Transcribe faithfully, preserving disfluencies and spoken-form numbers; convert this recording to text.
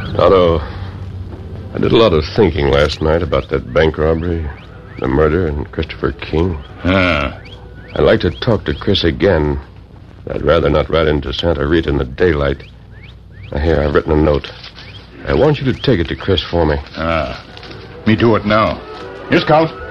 Otto, I did a lot of thinking last night about that bank robbery, the murder, and Christopher King. Ah. I'd like to talk to Chris again. I'd rather not ride into Santa Rita in the daylight. Now, here, I've written a note. I want you to take it to Chris for me. Ah. Me do it now. Yes, Count.